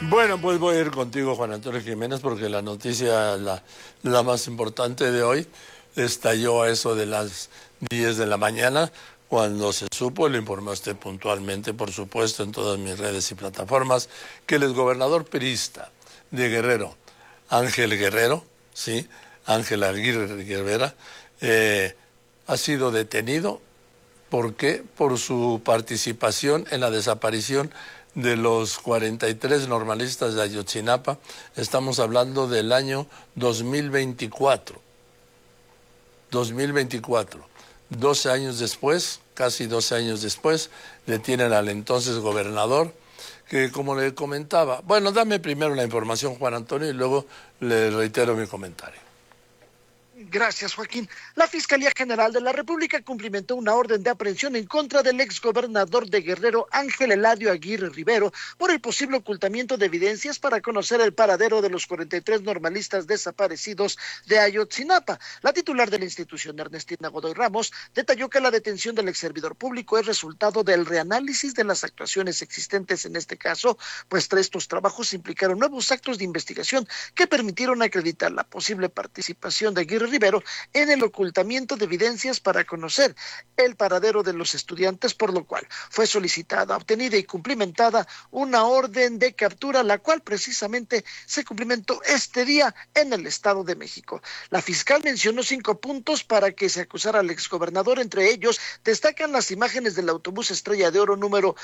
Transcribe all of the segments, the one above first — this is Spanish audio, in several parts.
Bueno, pues voy a ir contigo, Juan Antonio Jiménez, porque la noticia, la más importante de hoy, estalló a eso de las 10 de la mañana, cuando se supo, lo informaste puntualmente, por supuesto, en todas mis redes y plataformas, que el exgobernador priista de Guerrero, Ángel Guerrero, sí, Ángel Aguirre Guevara, ha sido detenido. ¿Por qué? Por su participación en la desaparición de los 43 normalistas de Ayotzinapa. Estamos hablando del año 2024. 2024. 12 años después, casi 12 años después, detienen al entonces gobernador, que como le comentaba... Bueno, dame primero la información, Juan Antonio, y luego le reitero mi comentario. Gracias, Joaquín. La Fiscalía General de la República cumplimentó una orden de aprehensión en contra del exgobernador de Guerrero, Ángel Eladio Aguirre Rivero, por el posible ocultamiento de evidencias para conocer el paradero de los 43 normalistas desaparecidos de Ayotzinapa. La titular de la institución, Ernestina Godoy Ramos, detalló que la detención del exservidor público es resultado del reanálisis de las actuaciones existentes en este caso, pues estos trabajos implicaron nuevos actos de investigación que permitieron acreditar la posible participación de Aguirre Rivero en el ocultamiento de evidencias para conocer el paradero de los estudiantes, por lo cual fue solicitada, obtenida y cumplimentada una orden de captura, la cual precisamente se cumplimentó este día en el Estado de México. La fiscal mencionó 5 puntos para que se acusara al exgobernador. Entre ellos destacan las imágenes del autobús Estrella de Oro número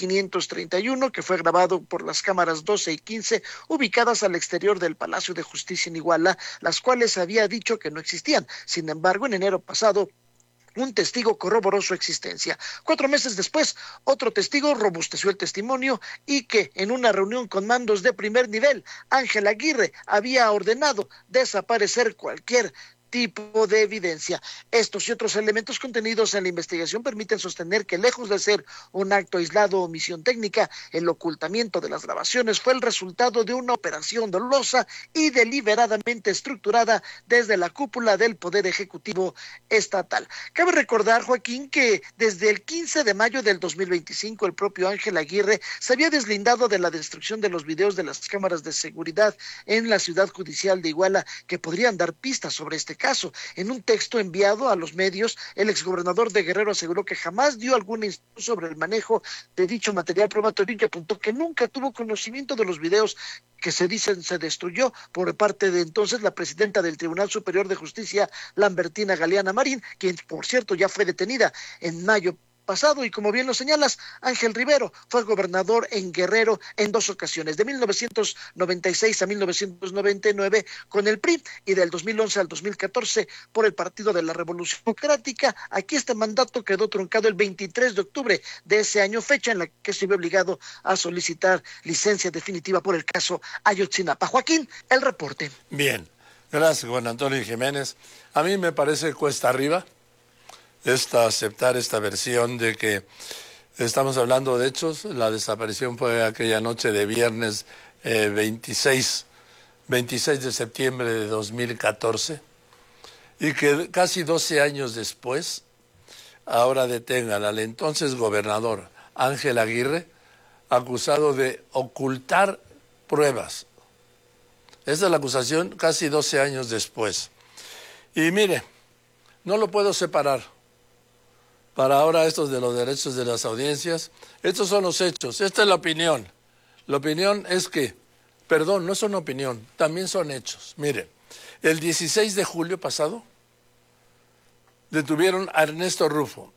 1531, que fue grabado por las cámaras 12 y 15 ubicadas al exterior del Palacio de Justicia en Iguala, las cuales había dicho que no existían. Sin embargo, en enero pasado, un testigo corroboró su existencia. 4 meses después, otro testigo robusteció el testimonio y que en una reunión con mandos de primer nivel, Ángel Aguirre había ordenado desaparecer cualquier tipo de evidencia. Estos y otros elementos contenidos en la investigación permiten sostener que, lejos de ser un acto aislado o omisión técnica, el ocultamiento de las grabaciones fue el resultado de una operación dolosa y deliberadamente estructurada desde la cúpula del Poder Ejecutivo Estatal. Cabe recordar, Joaquín, que desde el 15 de mayo del 2025 el propio Ángel Aguirre se había deslindado de la destrucción de los videos de las cámaras de seguridad en la ciudad judicial de Iguala, que podrían dar pistas sobre este caso. En un texto enviado a los medios, el exgobernador de Guerrero aseguró que jamás dio alguna instrucción sobre el manejo de dicho material probatorio y apuntó que nunca tuvo conocimiento de los videos que se dicen se destruyó por parte de entonces la presidenta del Tribunal Superior de Justicia, Lambertina Galeana Marín, quien por cierto ya fue detenida en mayo pasado. Y como bien lo señalas, Ángel Rivero fue gobernador en Guerrero en 2 ocasiones, de 1996 a 1999 con el PRI y del 2011 al 2014 por el Partido de la Revolución Democrática. Aquí este mandato quedó truncado el 23 de octubre de ese año, fecha en la que se vio obligado a solicitar licencia definitiva por el caso Ayotzinapa. Joaquín, el reporte. Bien, gracias, Juan Antonio Jiménez. A mí me parece cuesta arriba aceptar esta versión de que estamos hablando de hechos. La desaparición fue aquella noche de viernes 26 de septiembre de 2014, y que casi 12 años después ahora detengan al entonces gobernador Ángel Aguirre, acusado de ocultar pruebas. Esa es la acusación casi 12 años después. Y mire, no lo puedo separar. Para ahora estos de los derechos de las audiencias, estos son los hechos, esta es la opinión. La opinión es que, perdón, no es una opinión, también son hechos. Mire, el 16 de julio pasado detuvieron a Ernesto Rufo,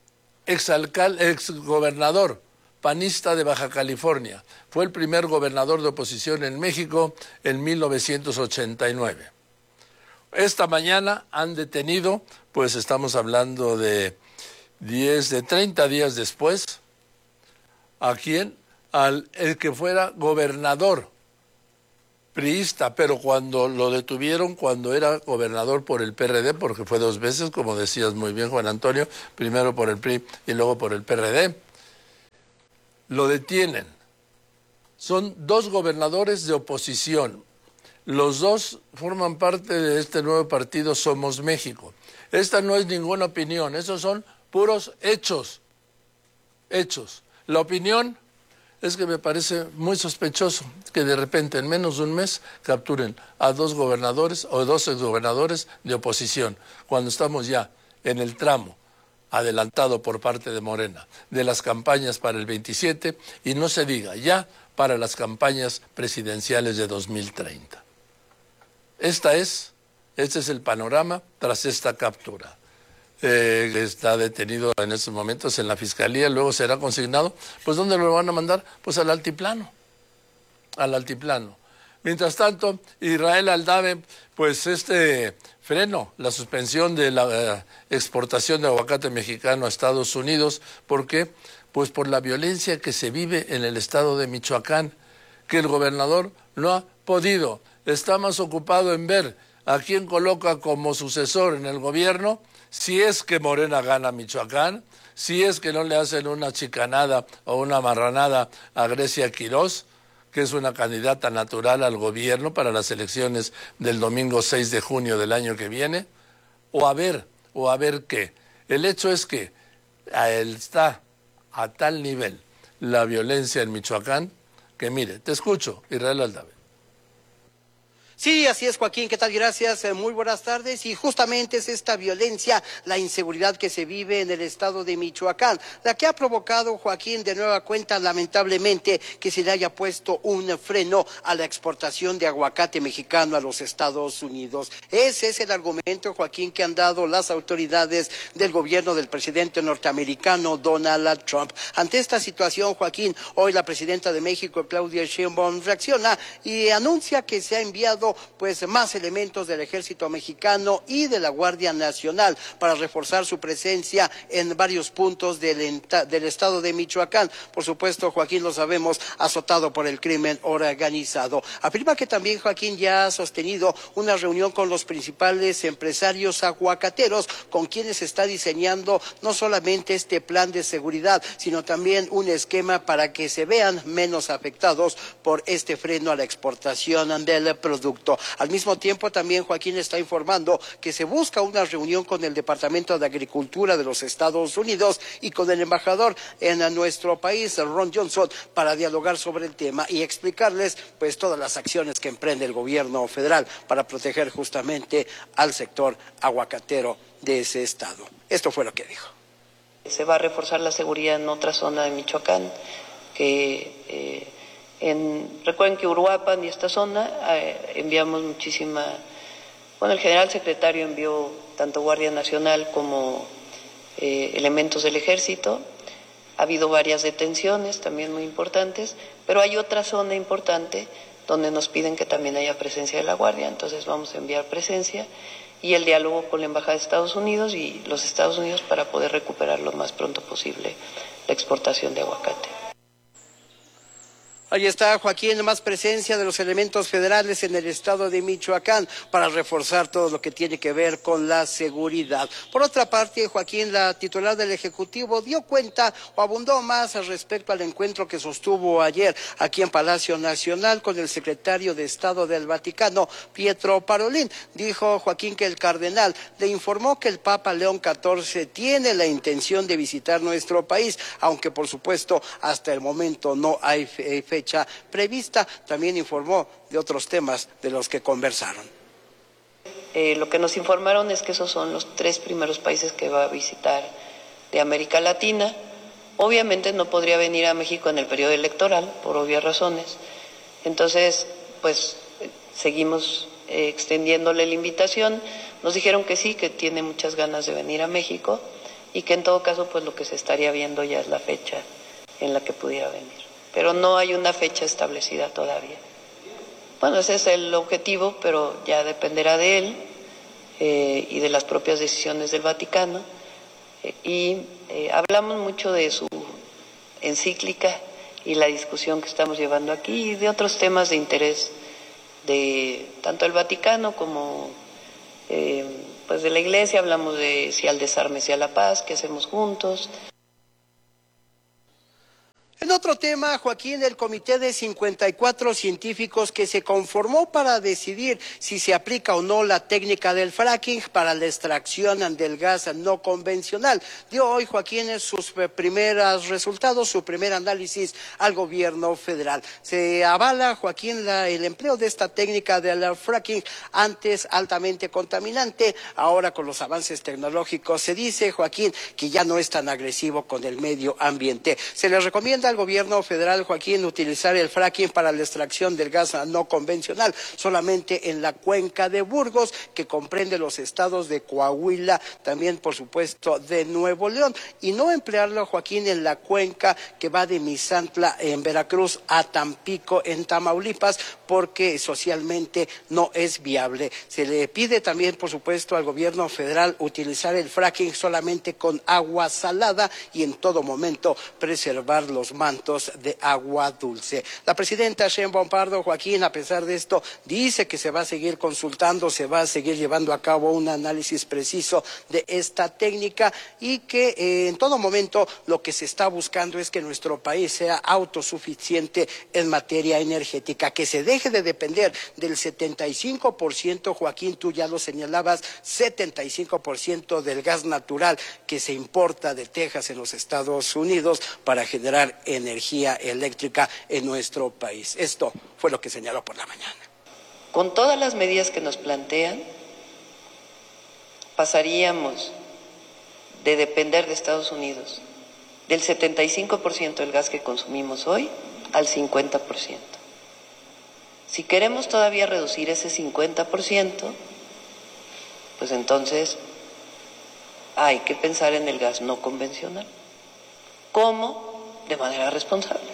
exgobernador panista de Baja California. Fue el primer gobernador de oposición en México en 1989. Esta mañana han detenido, pues estamos hablando de 30 días después, ¿a quién? El que fuera gobernador priista, pero cuando lo detuvieron, cuando era gobernador por el PRD, porque fue 2 veces, como decías muy bien, Juan Antonio, primero por el PRI y luego por el PRD, lo detienen. Son 2 gobernadores de oposición. Los 2 forman parte de este nuevo partido Somos México. Esta no es ninguna opinión, esos son puros hechos. Hechos. La opinión es que me parece muy sospechoso que de repente en menos de un mes capturen a 2 gobernadores o 2 exgobernadores de oposición, cuando estamos ya en el tramo adelantado por parte de Morena de las campañas para el 27 y no se diga ya para las campañas presidenciales de 2030. Este es el panorama tras esta captura. Está detenido en estos momentos en la Fiscalía, luego será consignado. Pues ¿dónde lo van a mandar? Pues al altiplano. Mientras tanto, Israel Aldave, pues este freno, la suspensión de la exportación de aguacate mexicano a Estados Unidos. ¿Por qué? Pues por la violencia que se vive en el estado de Michoacán, que el gobernador no ha podido. Está más ocupado en ver a quién coloca como sucesor en el gobierno, si es que Morena gana Michoacán, si es que no le hacen una chicanada o una marranada a Grecia Quirós, que es una candidata natural al gobierno para las elecciones del domingo 6 de junio del año que viene, o a ver qué. El hecho es que está a tal nivel la violencia en Michoacán que, mire, te escucho, Israel Aldave. Sí, así es, Joaquín, ¿qué tal? Gracias, muy buenas tardes. Y justamente es esta violencia, la inseguridad que se vive en el estado de Michoacán, la que ha provocado, Joaquín, de nueva cuenta, lamentablemente, que se le haya puesto un freno a la exportación de aguacate mexicano a los Estados Unidos. Ese es el argumento, Joaquín, que han dado las autoridades del gobierno del presidente norteamericano Donald Trump. Ante esta situación, Joaquín, hoy la presidenta de México, Claudia Sheinbaum, reacciona y anuncia que se ha enviado pues más elementos del ejército mexicano y de la Guardia Nacional para reforzar su presencia en varios puntos del estado de Michoacán. Por supuesto, Joaquín, lo sabemos, azotado por el crimen organizado. Afirma que también, Joaquín, ya ha sostenido una reunión con los principales empresarios aguacateros, con quienes está diseñando no solamente este plan de seguridad, sino también un esquema para que se vean menos afectados por este freno a la exportación del producto. Al mismo tiempo, también Joaquín está informando que se busca una reunión con el Departamento de Agricultura de los Estados Unidos y con el embajador en nuestro país, Ron Johnson, para dialogar sobre el tema y explicarles pues todas las acciones que emprende el gobierno federal para proteger justamente al sector aguacatero de ese estado. Esto fue lo que dijo. Se va a reforzar la seguridad en otra zona de Michoacán que recuerden que Uruapan y esta zona enviamos el general secretario envió tanto Guardia Nacional como elementos del Ejército. Ha habido varias detenciones también muy importantes, pero hay otra zona importante donde nos piden que también haya presencia de la Guardia, entonces vamos a enviar presencia y el diálogo con la Embajada de Estados Unidos y los Estados Unidos para poder recuperar lo más pronto posible la exportación de aguacate. Ahí está, Joaquín, más presencia de los elementos federales en el estado de Michoacán para reforzar todo lo que tiene que ver con la seguridad. Por otra parte, Joaquín, la titular del Ejecutivo dio cuenta o abundó más respecto al encuentro que sostuvo ayer aquí en Palacio Nacional con el secretario de Estado del Vaticano, Pietro Parolin. Dijo Joaquín que el cardenal le informó que el Papa León XIV tiene la intención de visitar nuestro país, aunque por supuesto hasta el momento no hay fecha prevista. También informó de otros temas de los que conversaron. Lo que nos informaron es que esos son los 3 primeros países que va a visitar de América Latina. Obviamente no podría venir a México en el periodo electoral, por obvias razones. Entonces, pues seguimos extendiéndole la invitación. Nos dijeron que sí, que tiene muchas ganas de venir a México y que en todo caso, pues lo que se estaría viendo ya es la fecha en la que pudiera venir. Pero no hay una fecha establecida todavía. Bueno, ese es el objetivo, pero ya dependerá de él y de las propias decisiones del Vaticano. Hablamos mucho de su encíclica y la discusión que estamos llevando aquí y de otros temas de interés de tanto el Vaticano como pues de la Iglesia. Hablamos de si al desarme, si a la paz, qué hacemos juntos. En otro tema, Joaquín, el comité de 54 científicos que se conformó para decidir si se aplica o no la técnica del fracking para la extracción del gas no convencional, dio hoy, Joaquín, sus primeros resultados, su primer análisis al gobierno federal. Se avala, Joaquín, el empleo de esta técnica del fracking, antes altamente contaminante, ahora con los avances tecnológicos se dice, Joaquín, que ya no es tan agresivo con el medio ambiente. Se les recomienda al gobierno federal, Joaquín, utilizar el fracking para la extracción del gas no convencional solamente en la cuenca de Burgos, que comprende los estados de Coahuila, también por supuesto de Nuevo León, y no emplearlo, Joaquín, en la cuenca que va de Misantla en Veracruz a Tampico en Tamaulipas, porque socialmente no es viable. Se le pide también, por supuesto, al gobierno federal utilizar el fracking solamente con agua salada y en todo momento preservar los mantos de agua dulce. La presidenta Sheinbaum Pardo, Joaquín, a pesar de esto, dice que se va a seguir consultando, se va a seguir llevando a cabo un análisis preciso de esta técnica y que en todo momento lo que se está buscando es que nuestro país sea autosuficiente en materia energética, que se deje de depender del 75%, Joaquín, tú ya lo señalabas, 75% del gas natural que se importa de Texas en los Estados Unidos para generar energía eléctrica en nuestro país. Esto fue lo que señaló por la mañana. Con todas las medidas que nos plantean, pasaríamos de depender de Estados Unidos del 75% del gas que consumimos hoy al 50%. Si queremos todavía reducir ese 50%, pues entonces hay que pensar en el gas no convencional. ¿Cómo? De manera responsable.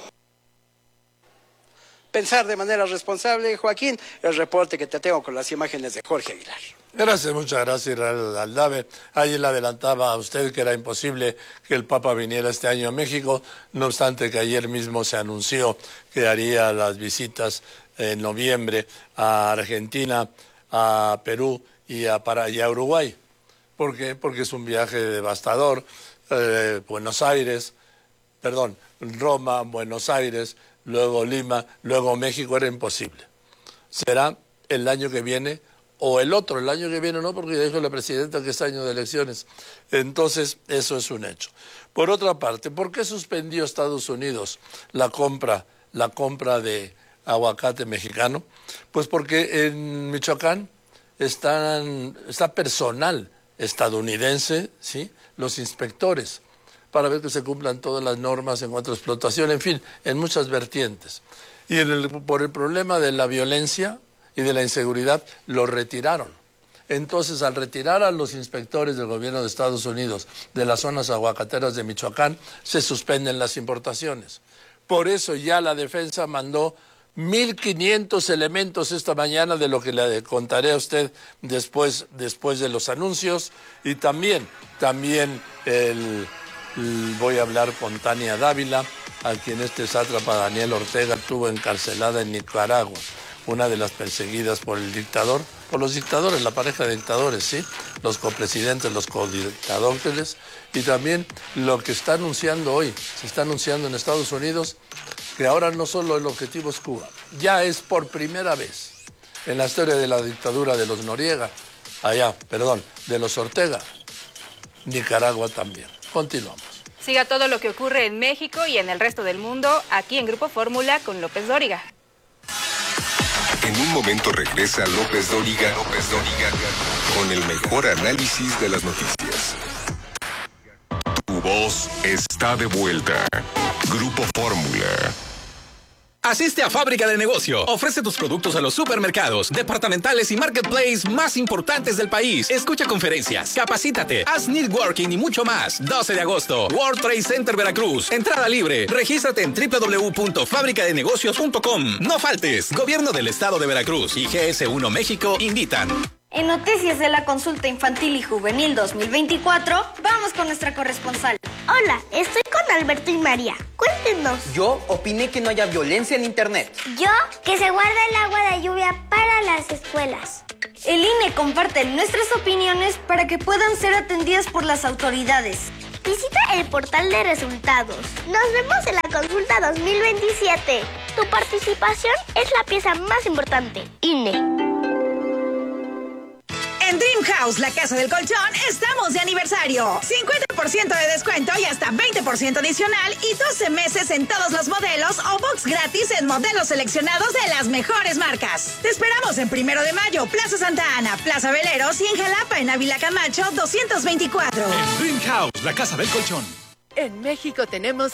Pensar de manera responsable, Joaquín, el reporte que te tengo con las imágenes de Jorge Aguilar. Gracias, muchas gracias, Israel Aldave. Ayer le adelantaba a usted que era imposible que el Papa viniera este año a México, no obstante que ayer mismo se anunció que haría las visitas en noviembre a Argentina, a Perú y a Uruguay. ¿Por qué? Porque es un viaje devastador. Roma, Buenos Aires, luego Lima, luego México, era imposible. Será el año que viene o el otro, el año que viene no, porque ya dijo la presidenta que es año de elecciones. Entonces, eso es un hecho. Por otra parte, ¿por qué suspendió Estados Unidos la compra de aguacate mexicano? Pues porque en Michoacán está personal estadounidense, ¿sí?, los inspectores, para ver que se cumplan todas las normas en cuanto a explotación, en fin, en muchas vertientes. Y por el problema de la violencia y de la inseguridad, lo retiraron. Entonces, al retirar a los inspectores del gobierno de Estados Unidos de las zonas aguacateras de Michoacán, se suspenden las importaciones. Por eso ya la defensa mandó 1,500 elementos esta mañana, de lo que le contaré a usted después de los anuncios. Y también voy a hablar con Tania Dávila, a quien este sátrapa Daniel Ortega tuvo encarcelada en Nicaragua, una de las perseguidas por el dictador, por los dictadores, la pareja de dictadores, ¿sí?, los copresidentes, los codictadores, y también lo que está anunciando hoy, se está anunciando en Estados Unidos, que ahora no solo el objetivo es Cuba, ya es por primera vez en la historia de la dictadura de los Noriega, de los Ortega, Nicaragua también. Continuamos. Siga todo lo que ocurre en México y en el resto del mundo aquí en Grupo Fórmula con López Dóriga. En un momento regresa López Dóriga con el mejor análisis de las noticias. Tu voz está de vuelta. Grupo Fórmula. Asiste a Fábrica de Negocio. Ofrece tus productos a los supermercados, departamentales y marketplace más importantes del país. Escucha conferencias, capacítate, haz networking y mucho más. 12 de agosto, World Trade Center Veracruz. Entrada libre. Regístrate en www.fabricadenegocios.com. No faltes. Gobierno del Estado de Veracruz y GS1 México invitan. En noticias de la consulta infantil y juvenil 2024, vamos con nuestra corresponsal. Hola, estoy con Alberto y María. Cuéntenos. Yo opiné que no haya violencia en internet. Yo, que se guarda el agua de lluvia para las escuelas. El INE comparte nuestras opiniones para que puedan ser atendidas por las autoridades. Visita el portal de resultados. Nos vemos en la consulta 2027. Tu participación es la pieza más importante. INE. En Dream House, la casa del colchón, estamos de aniversario. 50% de descuento y hasta 20% adicional y 12 meses en todos los modelos o box gratis en modelos seleccionados de las mejores marcas. Te esperamos en 1 de Mayo, Plaza Santa Ana, Plaza Veleros y en Jalapa, en Ávila Camacho, 224. En Dream House, la casa del colchón. En México tenemos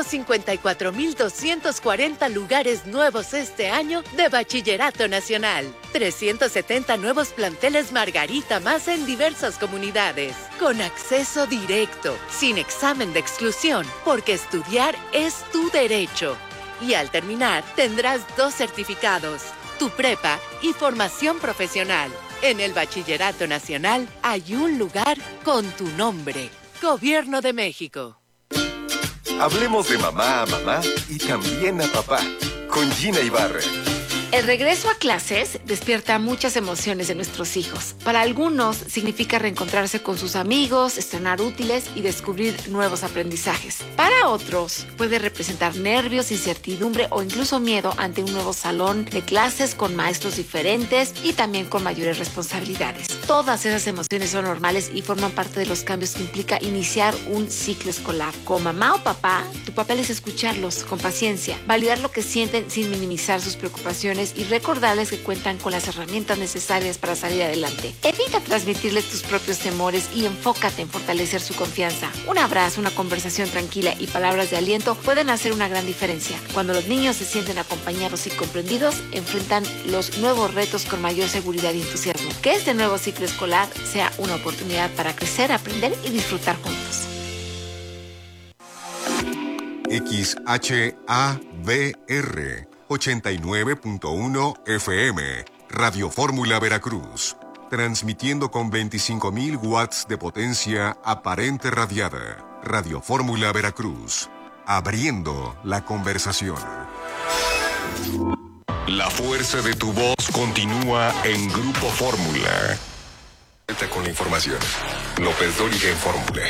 154,240 lugares nuevos este año de Bachillerato Nacional. 370 nuevos planteles Margarita más en diversas comunidades. Con acceso directo, sin examen de exclusión, porque estudiar es tu derecho. Y al terminar, tendrás 2 certificados, tu prepa y formación profesional. En el Bachillerato Nacional hay un lugar con tu nombre. Gobierno de México. Hablemos de mamá a mamá y también a papá, con Gina Ibarra. El regreso a clases despierta muchas emociones de nuestros hijos. Para algunos significa reencontrarse con sus amigos, estrenar útiles y descubrir nuevos aprendizajes. Para otros puede representar nervios, incertidumbre o incluso miedo ante un nuevo salón de clases con maestros diferentes y también con mayores responsabilidades. Todas esas emociones son normales y forman parte de los cambios que implica iniciar un ciclo escolar. Como mamá o papá, tu papel es escucharlos con paciencia, validar lo que sienten sin minimizar sus preocupaciones y recordarles que cuentan con las herramientas necesarias para salir adelante. Evita transmitirles tus propios temores y enfócate en fortalecer su confianza. Un abrazo, una conversación tranquila y palabras de aliento pueden hacer una gran diferencia. Cuando los niños se sienten acompañados y comprendidos, enfrentan los nuevos retos con mayor seguridad y entusiasmo. Que este nuevo ciclo escolar sea una oportunidad para crecer, aprender y disfrutar juntos. XHAVR 89.1 FM, Radio Fórmula Veracruz, transmitiendo con 25.000 watts de potencia aparente radiada. Radio Fórmula Veracruz, abriendo la conversación. La fuerza de tu voz continúa en Grupo Fórmula. Con la información, López Dóriga en Fórmula.